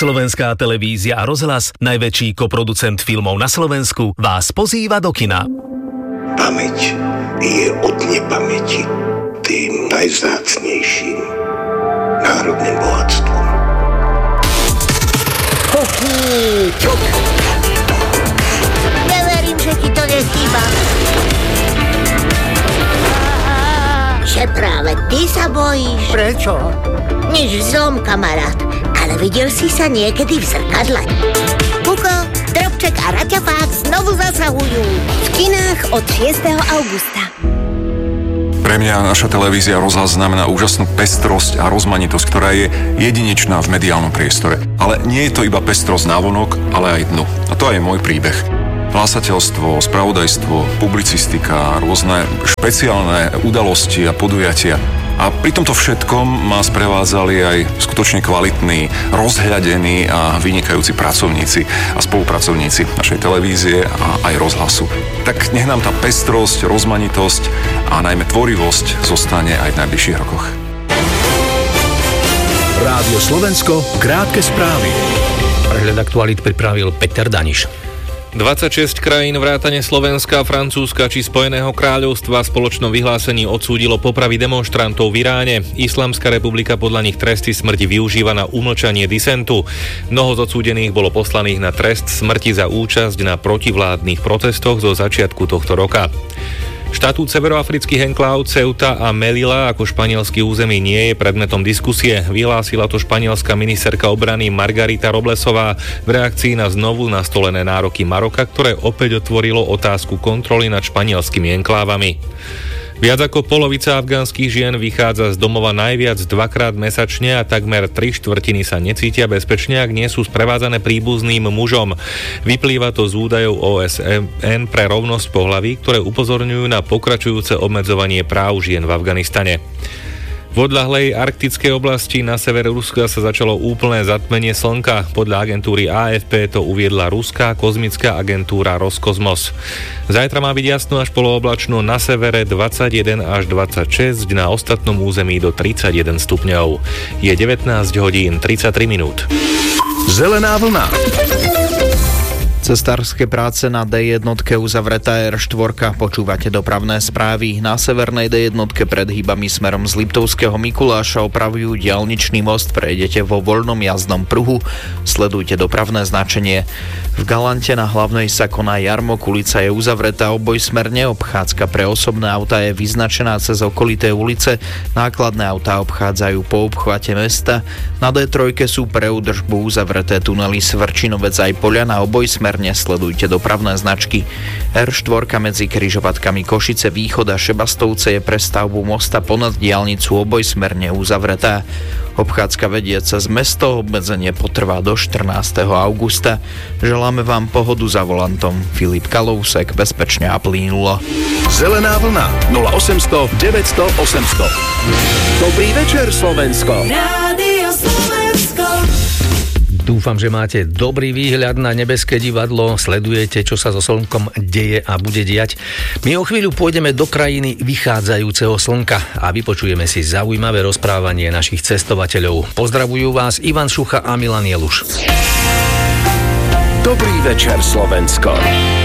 Slovenská televízia a rozhlas, najväčší koproducent filmov na Slovensku, vás pozýva do kina. Pamäť je od nepamäti tým najvzácnejším národným bohatstvom. Neverím, že ti to nechýba. Že práve ty sa bojíš. Prečo? Nič v zlom, kamarát. Ale videl si sa niekedy v zrkadle? Kuko, Drobček a Raťafák znovu zasahujú. V kinách od 6. augusta. Pre mňa naša televízia rozhlas znamená úžasnú pestrosť a rozmanitosť, ktorá je jedinečná v mediálnom priestore. Ale nie je to iba pestrosť návonok, ale aj dnu. A to aj je môj príbeh. Hlásateľstvo, spravodajstvo, publicistika, rôzne špeciálne udalosti a podujatia. A pri tomto všetkom ma sprevádzali aj skutočne kvalitní, rozhľadení a vynikajúci pracovníci a spolupracovníci našej televízie a aj rozhlasu. Tak nech nám tá pestrosť, rozmanitosť a najmä tvorivosť zostane aj v najbližších rokoch. Rádio Slovensko, krátke správy. Prehľad aktualít pripravil Peter Daniš. 26 krajín vrátane Slovenska, Francúzska či Spojeného kráľovstva v spoločnom vyhlásení odsúdilo popravy demonštrantov v Iráne. Islamská republika podľa nich tresty smrti využíva na umlčanie disentu. Mnoho z odsúdených bolo poslaných na trest smrti za účasť na protivládnych protestoch zo začiatku tohto roka. Štatút severoafrických enkláv Ceuta a Melilla ako španielský území nie je predmetom diskusie. Vyhlásila to španielská ministerka obrany Margarita Roblesová v reakcii na znovu nastolené nároky Maroka, ktoré opäť otvorilo otázku kontroly nad španielskými enklávami. Viac ako polovica afgánskych žien vychádza z domova najviac 2-krát mesačne a takmer 3/4 sa necítia bezpečne, ak nie sú sprevádzané príbuzným mužom. Vyplýva to z údajov OSN pre rovnosť pohlaví, ktoré upozorňujú na pokračujúce obmedzovanie práv žien v Afganistane. V odľahlej arktickej oblasti na severe Ruska sa začalo úplné zatmenie slnka. Podľa agentúry AFP to uviedla ruská kozmická agentúra Roskosmos. Zajtra má byť jasno až polooblačno, na severe 21 až 26, na ostatnom území do 31 stupňov. Je 19 hodín 33 minút. Zelená vlna. Cestárske práce na D1 uzavretá R4. Počúvate dopravné správy. Na severnej D1 pred hýbami smerom z Liptovského Mikuláša opravujú diaľničný most. Prejdete vo voľnom jazdnom pruhu. Sledujte dopravné značenie. V Galante na hlavnej sa koná jarmok. Ulica je uzavretá obojsmerne. Obchádzka pre osobné autá je vyznačená cez okolité ulice. Nákladné autá obchádzajú po obchvate mesta. Na D3 sú pre údržbu uzavreté tunely Svrčinovec aj Poľana obojsmerne. Sledujte dopravné značky. R4 medzi križovatkami Košice Východ a Šebastovce je pre stavbu mosta ponad diaľnicu obojsmerne uzavretá. Obchádzka vedie cez mesto, obmedzenie potrvá do 14. augusta. Želáme vám pohodu za volantom. Filip Kalousek, bezpečne a plynulo. Zelená vlna 0800 900 800. Dobrý večer, Slovensko. Rádio Slovensko. Dúfam, že máte dobrý výhľad na nebeské divadlo, sledujete, čo sa so slnkom deje a bude diať. My o chvíľu pôjdeme do krajiny vychádzajúceho slnka a vypočujeme si zaujímavé rozprávanie našich cestovateľov. Pozdravujú vás Ivan Šucha a Milan Jeluš. Dobrý večer, Slovensko.